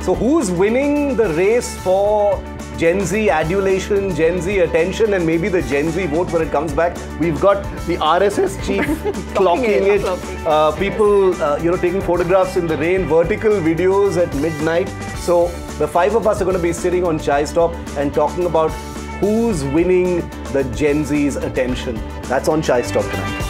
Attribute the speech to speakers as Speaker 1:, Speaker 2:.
Speaker 1: So who's winning the race for Gen Z adulation, Gen Z attention, and maybe the Gen Z vote when it comes back? We've got the RSS chief clocking it, people taking photographs in the rain, vertical videos at midnight. So the five of us are going to be sitting on Chai Stop and talking about who's winning the Gen Z's attention. That's on Chai Stop tonight.